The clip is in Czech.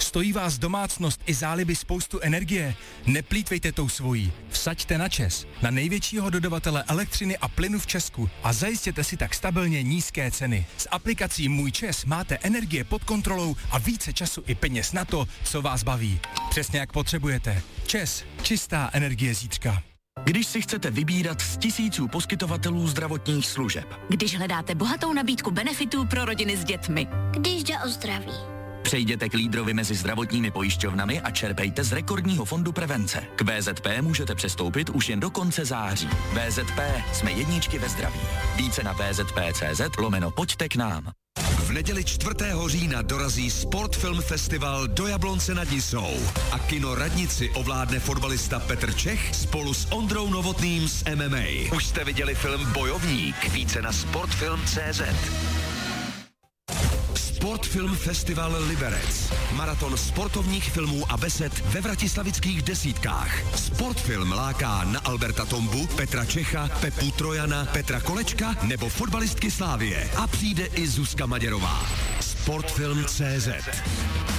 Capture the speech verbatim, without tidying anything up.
Stojí vás domácnost i záliby spoustu energie? Neplýtvejte tou svojí. Vsaďte na ČEZ, na největšího dodavatele elektřiny a plynu v Česku a zajistěte si tak stabilně nízké ceny. S aplikací Můj ČEZ máte energie pod kontrolou a více času i peněz na to, co vás baví. Přesně jak potřebujete. ČEZ. Čistá energie zítřka. Když si chcete vybírat z tisíců poskytovatelů zdravotních služeb. Když hledáte bohatou nabídku benefitů pro rodiny s dětmi. Když jde o zdraví. Přejděte k lídrovi mezi zdravotními pojišťovnami a čerpejte z rekordního fondu prevence. K V Z P můžete přestoupit už jen do konce září. V Z P jsme jedničky ve zdraví. Více na vzp.cz lomeno pojďte k nám. V neděli čtvrtého října dorazí Sportfilm Festival do Jablonce nad Nisou a kino Radnici ovládne fotbalista Petr Čech spolu s Ondrou Novotným z M M A. Už jste viděli film Bojovník? Více na sportfilm tečka cé zet. Sportfilm Festival Liberec. Maraton sportovních filmů a besed ve vratislavických desítkách. Sportfilm láká na Alberta Tombu, Petra Čecha, Pepu Trojana, Petra Kolečka nebo fotbalistky Slávie. A přijde i Zuzka Maděrová. Sportfilm tečka cé zet.